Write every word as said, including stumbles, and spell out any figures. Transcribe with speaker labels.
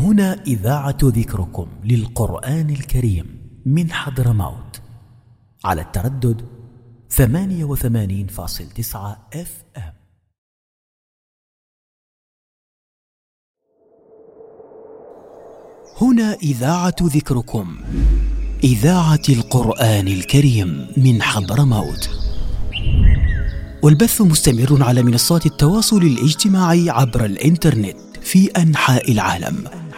Speaker 1: هنا إذاعة ذكركم للقرآن الكريم من حضرموت على التردد ثمانية وثمانين فاصل تسعة اف ام. هنا إذاعة ذكركم، إذاعة القرآن الكريم من حضرموت، والبث مستمر على منصات التواصل الاجتماعي عبر الإنترنت في أنحاء العالم.